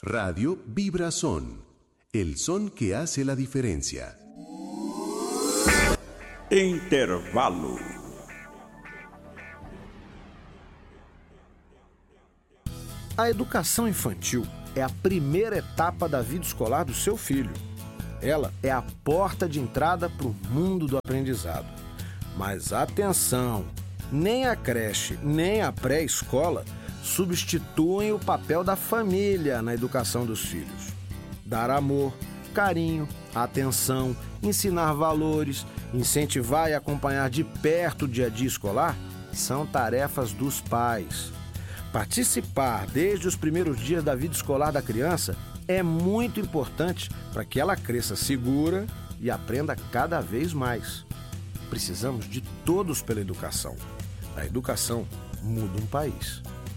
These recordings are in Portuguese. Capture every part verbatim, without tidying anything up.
Radio Vibra Son, el son que hace la diferencia. Intervalo. A educação infantil é a primeira etapa da vida escolar do seu filho. Ela é a porta de entrada para o mundo do aprendizado. Mas atenção, nem a creche, nem a pré-escola substituem o papel da família na educação dos filhos. Dar amor, carinho, atenção, ensinar valores, incentivar e acompanhar de perto o dia a dia escolar são tarefas dos pais. Participar desde os primeiros dias da vida escolar da criança é muito importante para que ela cresça segura e aprenda cada vez mais. Precisamos de todos pela educação. A educação muda um país.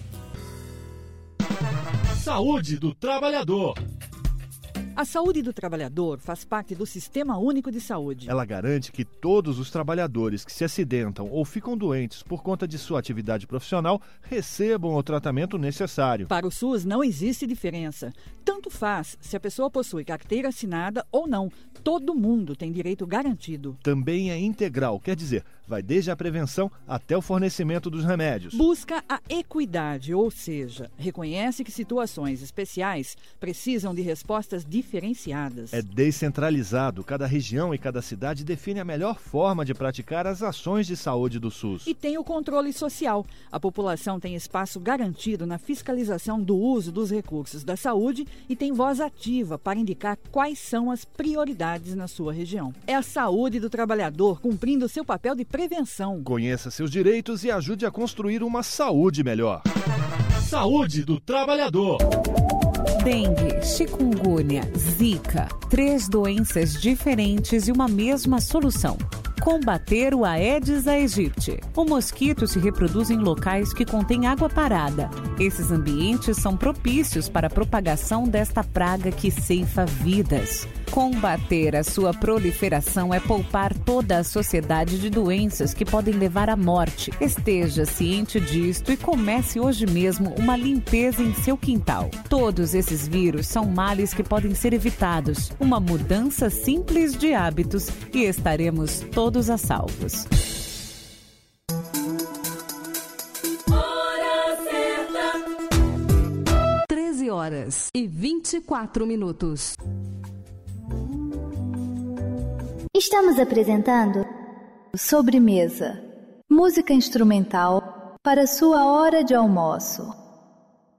Saúde do trabalhador. A saúde do trabalhador faz parte do Sistema Único de Saúde. Ela garante que todos os trabalhadores que se acidentam ou ficam doentes por conta de sua atividade profissional recebam o tratamento necessário. Para o SUS não existe diferença. Tanto faz se a pessoa possui carteira assinada ou não. Todo mundo tem direito garantido. Também é integral, quer dizer, vai desde a prevenção até o fornecimento dos remédios. Busca a equidade, ou seja, reconhece que situações especiais precisam de respostas diferenciadas. É descentralizado. Cada região e cada cidade define a melhor forma de praticar as ações de saúde do SUS. E tem o controle social. A população tem espaço garantido na fiscalização do uso dos recursos da saúde e tem voz ativa para indicar quais são as prioridades na sua região. É a saúde do trabalhador cumprindo seu papel de prevenção. Conheça seus direitos e ajude a construir uma saúde melhor. Saúde do trabalhador. Dengue, chikungunya, zika, três doenças diferentes e uma mesma solução. Combater o Aedes aegypti. O mosquito se reproduz em locais que contêm água parada. Esses ambientes são propícios para a propagação desta praga que ceifa vidas. Combater a sua proliferação é poupar toda a sociedade de doenças que podem levar à morte. Esteja ciente disto e comece hoje mesmo uma limpeza em seu quintal. Todos esses vírus são males que podem ser evitados. Uma mudança simples de hábitos e estaremos todos a salvos. Hora certa. treze horas e vinte e quatro minutos. Estamos apresentando Sobremesa, música instrumental para sua hora de almoço.